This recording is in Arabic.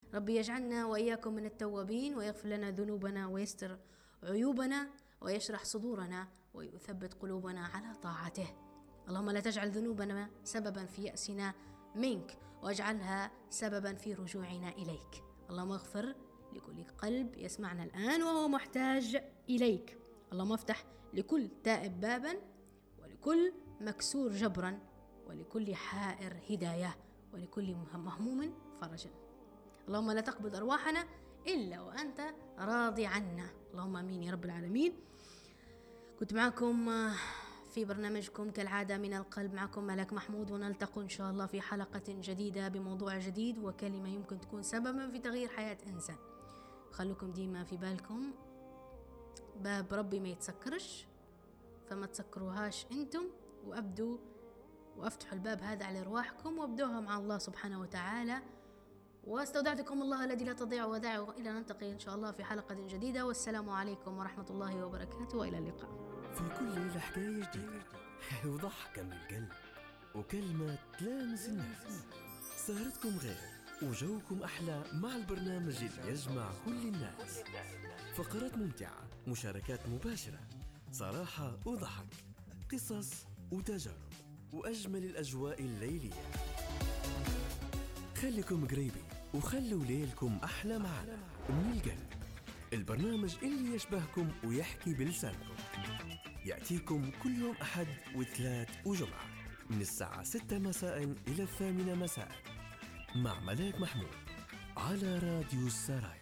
ربي يجعلنا وإياكم من التوابين، ويغفر لنا ذنوبنا ويستر عيوبنا ويشرح صدورنا ويثبت قلوبنا على طاعته. اللهم لا تجعل ذنوبنا سببا في يأسنا منك، واجعلها سببا في رجوعنا إليك. اللهم اغفر لكل قلب يسمعنا الآن وهو محتاج إليك. اللهم افتح لكل تائب بابا، ولكل مكسور جبرا، ولكل حائر هداية، ولكل مهموم فرجا. اللهم لا تقبض أرواحنا إلا وأنت راضي عنا. اللهم أمين يا رب العالمين. كنت معكم في برنامجكم كالعادة من القلب، معكم ملاك محمود، ونلتقي إن شاء الله في حلقة جديدة بموضوع جديد وكلمة يمكن تكون سببا في تغيير حياة إنسان. خلوكم ديما في بالكم باب ربي ما يتسكرش، فما تسكروهاش أنتم، وأبدوا وافتحوا الباب هذا على أرواحكم وابدوها مع الله سبحانه وتعالى. واستودعتكم الله الذي لا تضيع ودائعه، إلى نلتقي إن شاء الله في حلقة جديدة، والسلام عليكم ورحمة الله وبركاته، وإلى اللقاء. في كل ليلة حكاية جديدة وضحكة من القلب وكلمة تلامس النفس. سهرتكم غير وجوكم أحلى مع البرنامج اللي يجمع كل الناس. فقرات ممتعة، مشاركات مباشرة، صراحة وضحك، قصص وتجارب، وأجمل الأجواء الليلية. خليكم قريبين وخلوا ليلكم أحلى معنا من القلب. البرنامج اللي يشبهكم ويحكي بلسانكم يأتيكم كل يوم أحد وثلاث وجمعة من الساعة 6 مساء إلى 8 مساء مع ملاك محمود على راديو السرايا.